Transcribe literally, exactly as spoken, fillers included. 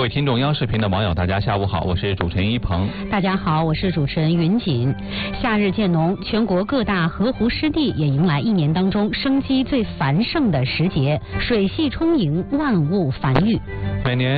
位听众，央视频的网友，大家下午好，我是主持人一鹏。 大家好，我是主持人云锦。夏日渐浓，全国各大河湖湿地也迎来一年当中生机最繁盛的时节，水系充盈，万物繁育。 每年